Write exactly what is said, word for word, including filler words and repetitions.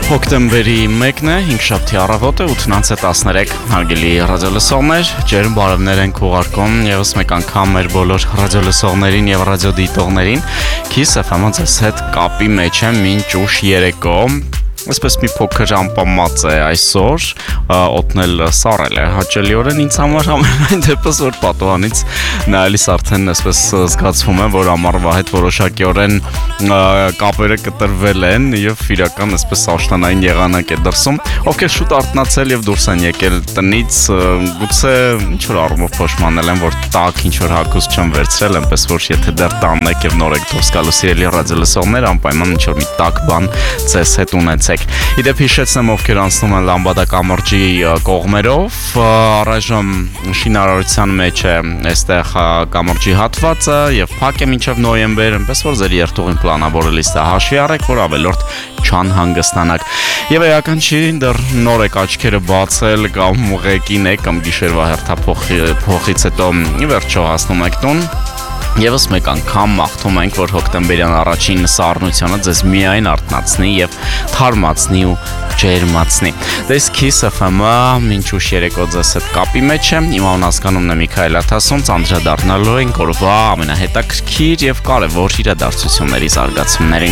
Հոկտեմբերի մեկն է, հինգշաբթի առավոտ է, ութ տասներեք, հարգելի ռադիոլսողներ, ջերմ բարևներ ենք ուղարկում եւս մեկ անգամ մեր բոլոր ռադիոլսողներին եւ ռադիոդիտողներին։ Kiss F M-ը ձեզ հետ կապի մեջ է մինչ ուշ երեկո։ Այսպես մի փոքր անպամած է այսօր, օդնել սառել է հաճելիորեն ինձ համար համենայն դեպս որ պատուհանից նայելիս արդեն այսպես զգացվում է, որ ամառվա հետ որոշակիորեն կապերը կտրվել են եւ իրական այսպես աշնանային եղանակ է դրսում, ովքեր շուտ արթնացել եւ դուրս են եկել տնից, գուցե ինչ որ առումով փոշմանել են, որ տակ ինչ որ հագուստ չեն վերցրել, այնպես որ եթե դեռ տանն եք եւ նոր եք դուրս գալու սիրելի ռադիոլսողներ, անպայման ինչ որ մի տակ բան ձեզ հետ ունեցեք։ Իդեպ հիշեցնեմ, ովքեր անցնում են Լամբադա կամրջի կողմերով, առայժմ շինարարության մեջ է այստեղ կամրջի հատվածը եւ փակ է մինչեւ նոյեմբեր, այնպես որ ձեր երթուղին պլանավորելիս դա հաշվի առեք, որ ավելորդ չանհանգստանաք։ Եվ էական չի, դեռ նոր եք աչքերը բացել կամ ուղեկին եք կամ գիշերվա հերթափոխից հետո ի վերջո հասնում եք տուն։ Եվս մեկ անգամ մաղթում ենք, որ հոկտեմբերյան առաջին սառնությունը ձեզ միայն արթնացնի եւ թարմացնի ու ջերմացնի։ Դες Kiss F M-ը մինչ ուշ երեկո ձեզ հետ կապի մեջ է։ Իմ անուն հասկանումն է Միքայել Աթասուն, անդրադառնալու ենք օրվա ամենահետաքրքիր եւ կարեւոր իրադարձությունների զարգացումներին։